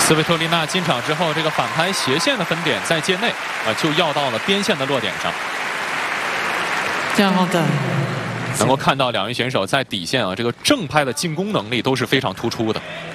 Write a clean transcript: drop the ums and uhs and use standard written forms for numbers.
斯维托利娜进场之后，这个反拍斜线的分点在界内就要到了边线的落点上。 这样好的。 能够看到两位选手在底线这个正拍的进攻能力都是非常突出的。